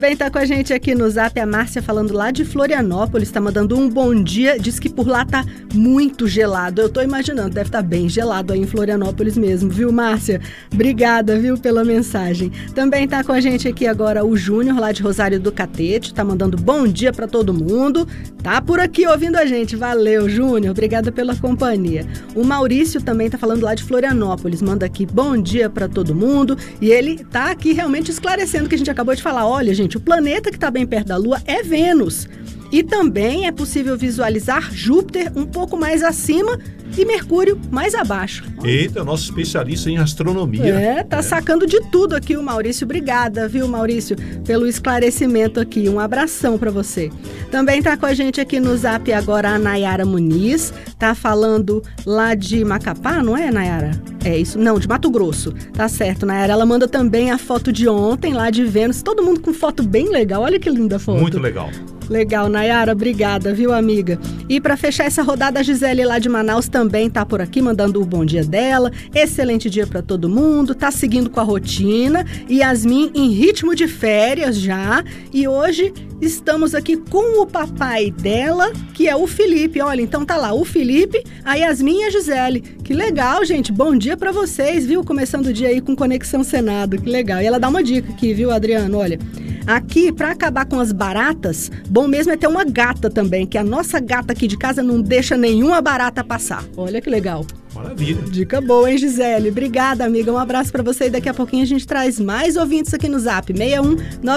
Vem tá com a gente aqui no Zap a Márcia falando lá de Florianópolis, tá mandando um bom dia, diz que por lá tá muito gelado. Eu tô imaginando, deve estar bem gelado aí em Florianópolis mesmo, viu, Márcia? Obrigada, viu, pela mensagem. Também tá com a gente aqui agora o Júnior lá de Rosário do Catete, tá mandando bom dia pra todo mundo. Tá por aqui ouvindo a gente, valeu, Júnior, obrigada pela companhia. O Maurício também tá falando lá de Florianópolis, manda aqui bom dia pra todo mundo e ele tá aqui realmente esclarecendo o que a gente acabou de falar. Olha, gente, o planeta que está bem perto da Lua é Vênus. E também é possível visualizar Júpiter um pouco mais acima e Mercúrio mais abaixo. Eita, nosso especialista em astronomia. Tá sacando de tudo aqui o Maurício. Obrigada, viu, Maurício, pelo esclarecimento aqui. Um abração para você. Também tá com a gente aqui no Zap agora a Nayara Muniz. Tá falando lá de Macapá, não é, Nayara? É isso. Não, de Mato Grosso. Tá certo, Nayara. Ela manda também a foto de ontem lá de Vênus. Todo mundo com foto bem legal. Olha que linda foto. Muito legal. Legal, Nayara, obrigada, viu, amiga? E para fechar essa rodada, a Gisele lá de Manaus também tá por aqui, mandando o bom dia dela. Excelente dia para todo mundo, tá seguindo com a rotina. Yasmin em ritmo de férias já. E hoje estamos aqui com o papai dela, que é o Felipe. Olha, então tá lá o Felipe, a Yasmin e a Gisele. Que legal, gente. Bom dia para vocês, viu? Começando o dia aí com Conexão Senado, que legal. E ela dá uma dica aqui, viu, Adriano? Olha, aqui, para acabar com as baratas, bom mesmo é ter uma gata também, que a nossa gata aqui de casa não deixa nenhuma barata passar. Olha que legal. Maravilha. Dica boa, hein, Gisele? Obrigada, amiga. Um abraço para você e daqui a pouquinho a gente traz mais ouvintes aqui no Zap. 61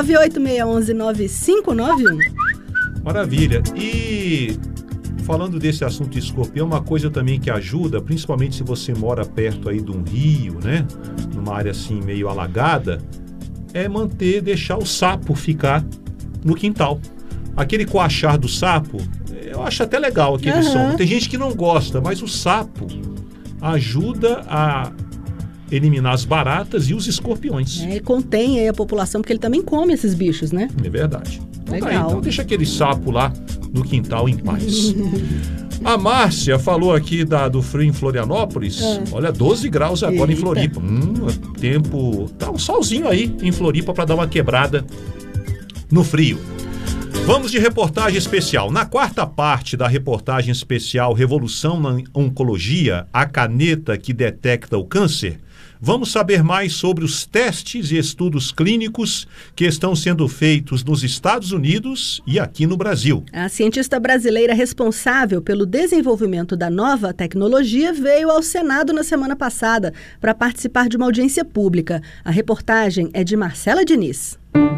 98611 9591. Maravilha. E falando desse assunto de escorpião, uma coisa também que ajuda, principalmente se você mora perto aí de um rio, né? Numa área assim meio alagada, é deixar o sapo ficar no quintal. Aquele coachar do sapo, eu acho até legal aquele som. Tem gente que não gosta, mas o sapo ajuda a eliminar as baratas e os escorpiões. E contém aí a população, porque ele também come esses bichos, né? É verdade. Legal. Tá aí, então deixa aquele sapo lá no quintal em paz. A Márcia falou aqui do frio em Florianópolis. Olha, 12 graus agora. Eita. Em Floripa. Tempo... Tá um solzinho aí em Floripa para dar uma quebrada no frio. Vamos de reportagem especial. Na quarta parte da reportagem especial Revolução na Oncologia, a caneta que detecta o câncer, vamos saber mais sobre os testes e estudos clínicos que estão sendo feitos nos Estados Unidos e aqui no Brasil. A cientista brasileira responsável pelo desenvolvimento da nova tecnologia veio ao Senado na semana passada para participar de uma audiência pública. A reportagem é de Marcela Diniz.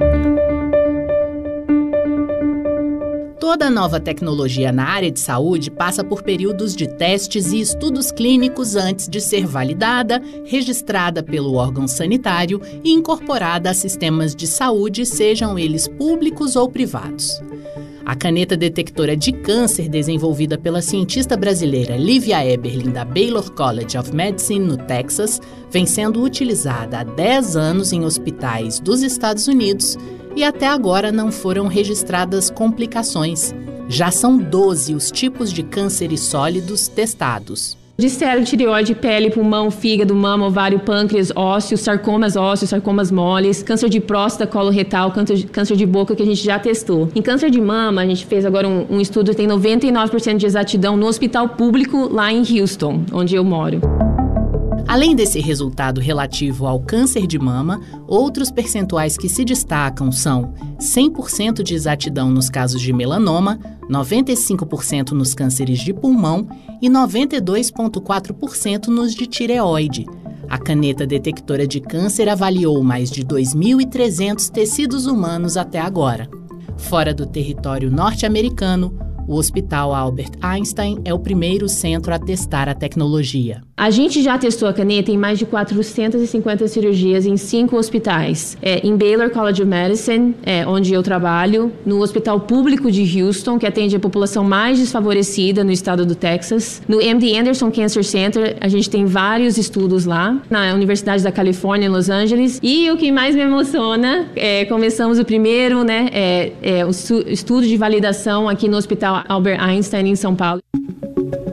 Toda nova tecnologia na área de saúde passa por períodos de testes e estudos clínicos antes de ser validada, registrada pelo órgão sanitário e incorporada a sistemas de saúde, sejam eles públicos ou privados. A caneta detectora de câncer, desenvolvida pela cientista brasileira Lívia Eberlin, da Baylor College of Medicine, no Texas, vem sendo utilizada há 10 anos em hospitais dos Estados Unidos e até agora não foram registradas complicações. Já são 12 os tipos de cânceres sólidos testados. De célula, tireoide, pele, pulmão, fígado, mama, ovário, pâncreas, ósseos, sarcomas moles, câncer de próstata, colo retal, câncer de boca que a gente já testou. Em câncer de mama, a gente fez agora um estudo que tem 99% de exatidão no hospital público lá em Houston, onde eu moro. Além desse resultado relativo ao câncer de mama, outros percentuais que se destacam são 100% de exatidão nos casos de melanoma, 95% nos cânceres de pulmão e 92,4% nos de tireoide. A caneta detectora de câncer avaliou mais de 2.300 tecidos humanos até agora. Fora do território norte-americano, o Hospital Albert Einstein é o primeiro centro a testar a tecnologia. A gente já testou a caneta em mais de 450 cirurgias em 5 hospitais. Em Baylor College of Medicine, onde eu trabalho, no Hospital Público de Houston, que atende a população mais desfavorecida no estado do Texas. No MD Anderson Cancer Center, a gente tem vários estudos lá. Na Universidade da Califórnia, em Los Angeles. E o que mais me emociona, começamos o primeiro, o estudo de validação aqui no Hospital Albert Einstein, em São Paulo. O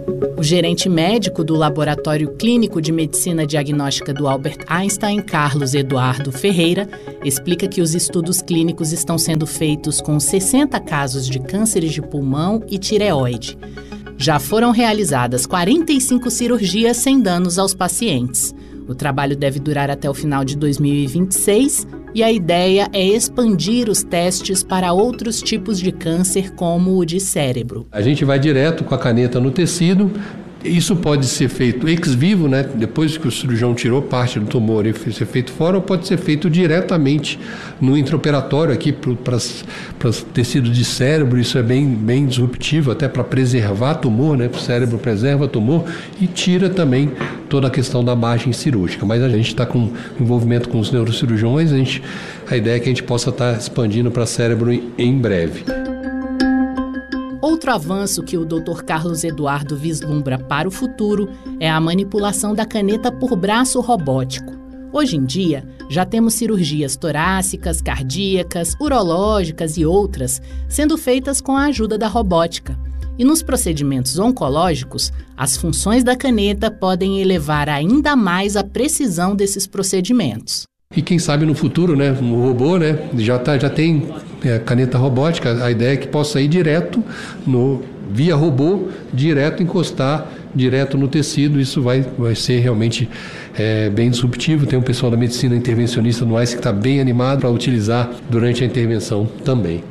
O gerente médico do Laboratório Clínico de Medicina Diagnóstica do Albert Einstein, Carlos Eduardo Ferreira, explica que os estudos clínicos estão sendo feitos com 60 casos de cânceres de pulmão e tireoide. Já foram realizadas 45 cirurgias sem danos aos pacientes. O trabalho deve durar até o final de 2026 e a ideia é expandir os testes para outros tipos de câncer, como o de cérebro. A gente vai direto com a caneta no tecido. Isso pode ser feito ex vivo, né? Depois que o cirurgião tirou parte do tumor e ser feito fora, ou pode ser feito diretamente no intraoperatório aqui para tecido de cérebro. Isso é bem disruptivo, até para preservar tumor, né? O cérebro preserva tumor e tira também toda a questão da margem cirúrgica. Mas a gente está com envolvimento com os neurocirurgiões, a ideia é que a gente possa estar expandindo para cérebro em breve. Outro avanço que o Dr. Carlos Eduardo vislumbra para o futuro é a manipulação da caneta por braço robótico. Hoje em dia, já temos cirurgias torácicas, cardíacas, urológicas e outras sendo feitas com a ajuda da robótica. E nos procedimentos oncológicos, as funções da caneta podem elevar ainda mais a precisão desses procedimentos. E quem sabe no futuro, né, um robô, né, já tem caneta robótica, a ideia é que possa ir direto, via robô, encostar direto no tecido. Isso vai ser realmente bem disruptivo. Tem um pessoal da medicina intervencionista no AIS que está bem animado para utilizar durante a intervenção também.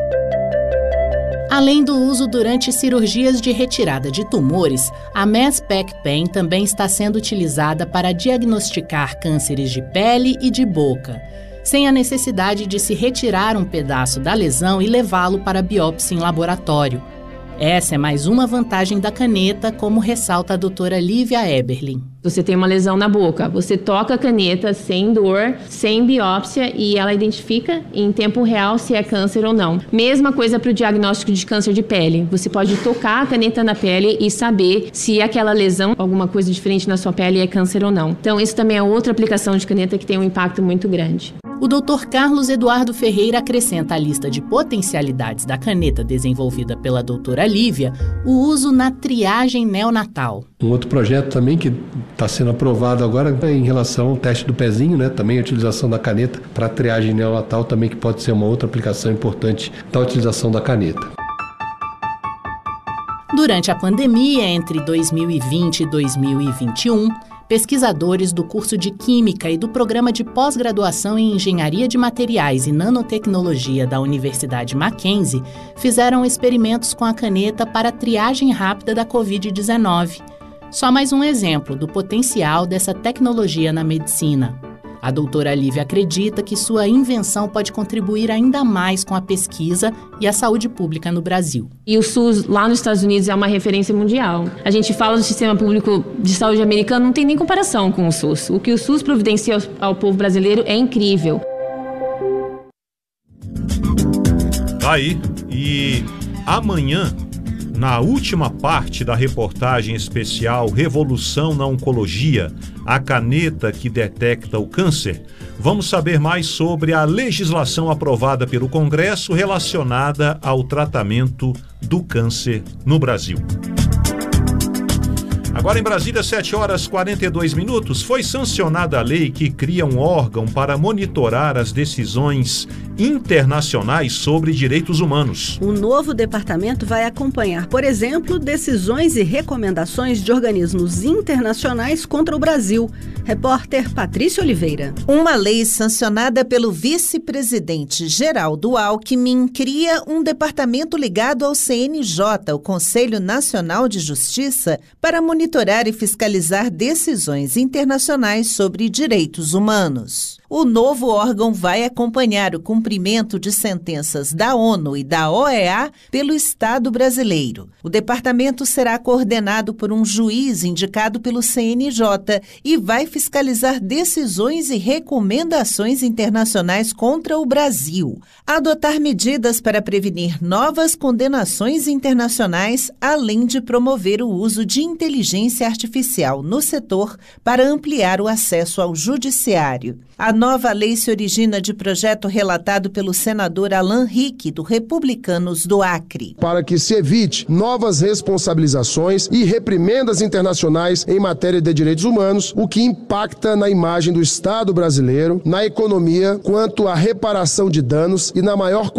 Além do uso durante cirurgias de retirada de tumores, a Mass Spec Pen também está sendo utilizada para diagnosticar cânceres de pele e de boca, sem a necessidade de se retirar um pedaço da lesão e levá-lo para biópsia em laboratório. Essa é mais uma vantagem da caneta, como ressalta a doutora Lívia Eberlin. Você tem uma lesão na boca, você toca a caneta sem dor, sem biópsia e ela identifica em tempo real se é câncer ou não. Mesma coisa para o diagnóstico de câncer de pele. Você pode tocar a caneta na pele e saber se aquela lesão, alguma coisa diferente na sua pele, é câncer ou não. Então isso também é outra aplicação de caneta que tem um impacto muito grande. O Dr. Carlos Eduardo Ferreira acrescenta à lista de potencialidades da caneta desenvolvida pela doutora Lívia o uso na triagem neonatal. Um outro projeto também que está sendo aprovado agora é em relação ao teste do pezinho, né? Também a utilização da caneta para a triagem neonatal também, que pode ser uma outra aplicação importante da utilização da caneta. Durante a pandemia, entre 2020 e 2021, pesquisadores do curso de Química e do Programa de Pós-Graduação em Engenharia de Materiais e Nanotecnologia da Universidade Mackenzie fizeram experimentos com a caneta para a triagem rápida da Covid-19. Só mais um exemplo do potencial dessa tecnologia na medicina. A doutora Lívia acredita que sua invenção pode contribuir ainda mais com a pesquisa e a saúde pública no Brasil. E o SUS, lá nos Estados Unidos, é uma referência mundial. A gente fala do sistema público de saúde americano, não tem nem comparação com o SUS. O que o SUS providencia ao povo brasileiro é incrível. Aí, e amanhã, na última parte da reportagem especial Revolução na Oncologia, a caneta que detecta o câncer, vamos saber mais sobre a legislação aprovada pelo Congresso relacionada ao tratamento do câncer no Brasil. Agora em Brasília, 7h42, foi sancionada a lei que cria um órgão para monitorar as decisões internacionais sobre direitos humanos. Um novo departamento vai acompanhar, por exemplo, decisões e recomendações de organismos internacionais contra o Brasil. Repórter Patrícia Oliveira. Uma lei sancionada pelo vice-presidente Geraldo Alckmin cria um departamento ligado ao CNJ, o Conselho Nacional de Justiça, para monitorar e fiscalizar decisões internacionais sobre direitos humanos. O novo órgão vai acompanhar o cumprimento de sentenças da ONU e da OEA pelo Estado brasileiro. O departamento será coordenado por um juiz indicado pelo CNJ e vai fiscalizar decisões e recomendações internacionais contra o Brasil, adotar medidas para prevenir novas condenações internacionais, além de promover o uso de inteligência artificial no setor para ampliar o acesso ao judiciário. A nova lei se origina de projeto relatado pelo senador Alan Rick, do Republicanos do Acre. Para que se evite novas responsabilizações e reprimendas internacionais em matéria de direitos humanos, o que impacta na imagem do Estado brasileiro, na economia, quanto à reparação de danos e na maior